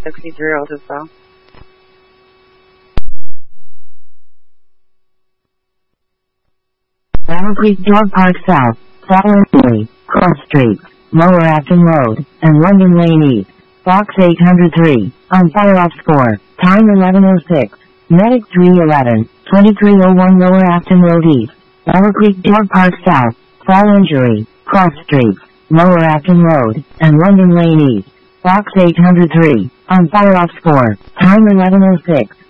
63 Otisville. Battle Creek Dog Park South, Salisbury, Cross Street, Lower Acton Road, and London Lane East. Box 803, on fire-off score, time 11:06, medic 311, 2301 Lower Acton Road East, Battle Creek Dog Park South, fall injury, Cross Street, Lower Acton Road, and London Lane East, box 803, on fire-off score, time 11:06.